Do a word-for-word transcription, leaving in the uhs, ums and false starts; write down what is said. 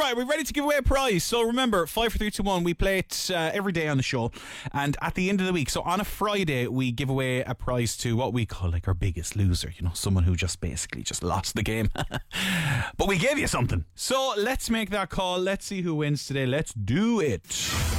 right, we're ready to give away a prize. So remember, five, four, three, two, one, we play it uh, every day on the show. And at the end of the week, so on a Friday, we give away a prize to what we call like our biggest loser. You know, someone who just basically just lost the game. But we gave you something. So let's make that call. Let's see who wins today. Let's do it.